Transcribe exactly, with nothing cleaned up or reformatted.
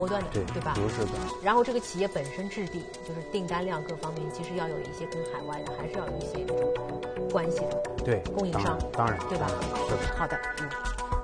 波段的， 对对吧？ 不是的。 然后这个企业本身质地，就是订单量各方面，其实要有一些跟海外的还是要有一些关系的。 对， 供应商， 当然，当然对吧？ 是的。 好的，嗯。